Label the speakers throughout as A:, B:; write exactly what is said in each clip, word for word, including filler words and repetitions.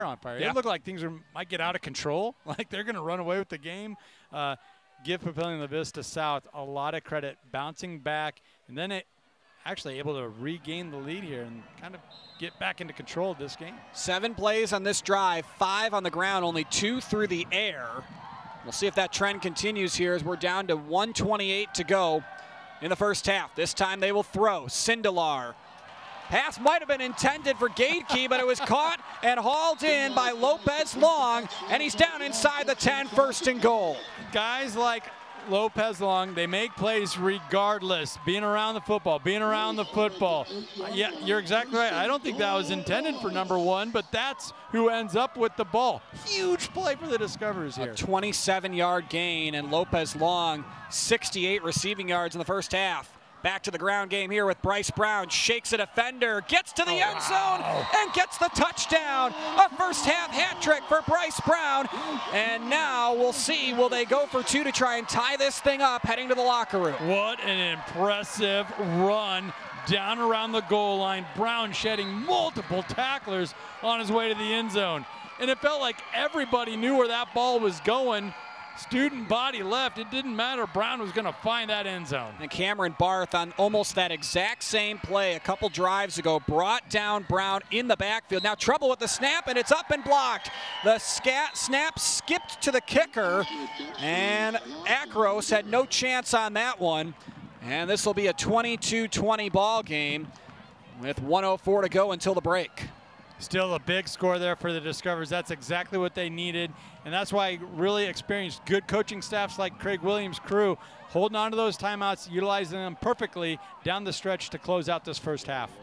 A: on fire.
B: Yeah.
A: It looked like things are, might get out of control, like they're going to run away with the game. Uh, give Papillion La Vista South a lot of credit, bouncing back, and then it actually able to regain the lead here and kind of get back into control of this game.
B: Seven plays on this drive, five on the ground, only two through the air. We'll see if that trend continues here as we're down to one twenty-eight to go in the first half. This time they will throw. Sindelar. Pass might have been intended for Gaedke, but it was caught and hauled in by Lopez Long, and he's down inside the ten, first and goal.
A: Guys like Lopez Long, they make plays regardless, being around the football, being around the football. Yeah, you're exactly right. I don't think that was intended for number one, but that's who ends up with the ball. Huge play for the Discoverers here.
B: A twenty-seven yard gain, and Lopez Long, sixty-eight receiving yards in the first half. Back to the ground game here with Bryce Brown. Shakes a defender, gets to the
A: oh,
B: end zone,
A: wow.
B: and gets the touchdown. A first half hat trick for Bryce Brown. And now we'll see, will they go for two to try and tie this thing up heading to the locker room?
A: What an impressive run down around the goal line. Brown shedding multiple tacklers on his way to the end zone. And it felt like everybody knew where that ball was going. Student body left. It didn't matter. Brown was going to find that end zone.
B: And Cameron Barth on almost that exact same play a couple drives ago brought down Brown in the backfield. Now trouble with the snap, and it's up and blocked. The scat snap skipped to the kicker, and Akros had no chance on that one. And this will be a twenty-two twenty ball game with one oh four to go until the break.
A: Still a big score there for the Discoverers. That's exactly what they needed. And that's why really experienced good coaching staffs like Craig Williams' crew holding on to those timeouts, utilizing them perfectly down the stretch to close out this first half.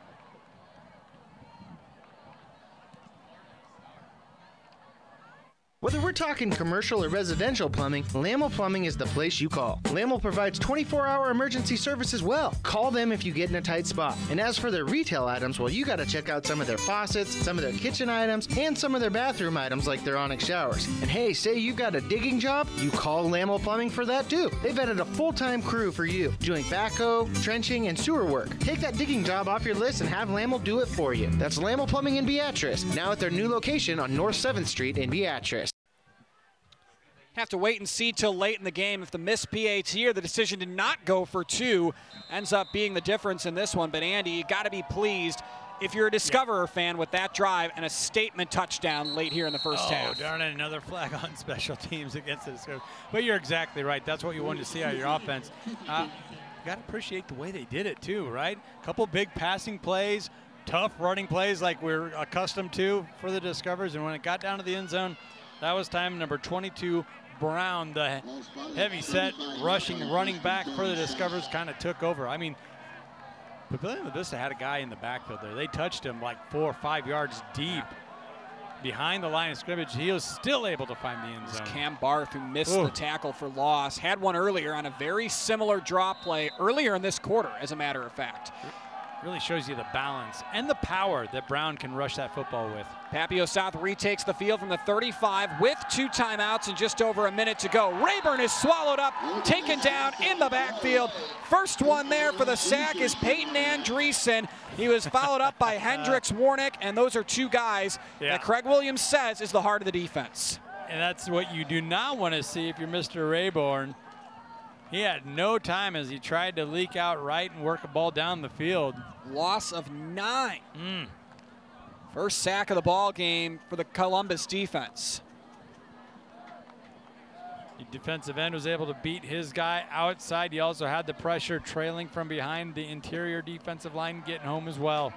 C: Whether we're talking commercial or residential plumbing, Lamel Plumbing is the place you call. Lamel provides twenty-four hour emergency service as well. Call them if you get in a tight spot. And as for their retail items, well, you got to check out some of their faucets, some of their kitchen items, and some of their bathroom items like their Onyx showers. And hey, say you got a digging job, you call Lamel Plumbing for that too. They've added a full-time crew for you, doing backhoe, trenching, and sewer work. Take that digging job off your list and have Lamel do it for you. That's Lamel Plumbing in Beatrice, now at their new location on North seventh Street in Beatrice.
B: Have to wait and see till late in the game if the missed P A T or the decision to not go for two ends up being the difference in this one. But Andy, you got to be pleased if you're a Discoverer fan with that drive and a statement touchdown late here in the first
A: oh,
B: half.
A: Oh, darn it, another flag on special teams against the Discoverers. But you're exactly right. That's what you wanted to see out of your offense. Uh, you got to appreciate the way they did it too, right? A couple big passing plays, tough running plays like we're accustomed to for the Discoverers. And when it got down to the end zone, that was time number twenty-two, Brown, the heavy set, rushing, running back for the Discoverers, kind of took over. I mean, Papillion La Vista had a guy in the backfield there. They touched him like four or five yards deep behind the line of scrimmage. He was still able to find the end zone.
B: Cam Barth, who missed
A: Ooh.
B: the tackle for loss, had one earlier on a very similar drop play earlier in this quarter, as a matter of fact.
A: Really shows you the balance and the power that Brown can rush that football with.
B: Papio South retakes the field from the thirty-five with two timeouts and just over a minute to go. Rayburn is swallowed up, taken down in the backfield. First one there for the sack is Peyton Andreessen. He was followed up by Hendricks Warnick, and those are two guys
A: yeah.
B: that Craig Williams says is the heart of the defense.
A: And that's what you do not want to see if you're Mister Rayburn. He had no time as he tried to leak out right and work a ball down the field.
B: Loss of nine.
A: Mm.
B: First sack of the ball game for the Columbus defense.
A: The defensive end was able to beat his guy outside. He also had the pressure trailing from behind the interior defensive line, getting home as well.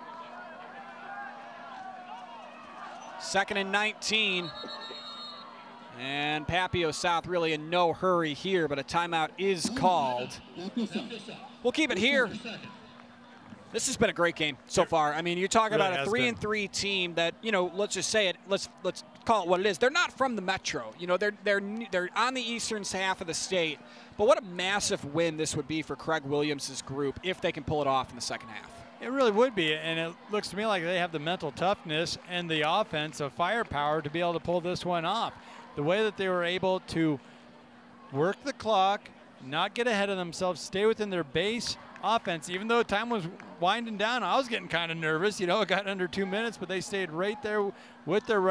B: Second and nineteen. And Papio South really in no hurry here, but a timeout is called. We'll keep it here. This has been a great game so far. I mean, you're talking
A: Really
B: about a three and three team that, you know, let's just say it. Let's let's call it what it is. They're not from the Metro. You know, they're they're they're on the eastern half of the state. But what a massive win this would be for Craig Williams' group if they can pull it off in the second half.
A: It really would be, and it looks to me like they have the mental toughness and the offensive firepower to be able to pull this one off. The way that they were able to work the clock, not get ahead of themselves, stay within their base offense. Even though time was winding down, I was getting kind of nervous. You know, it got under two minutes, but they stayed right there with their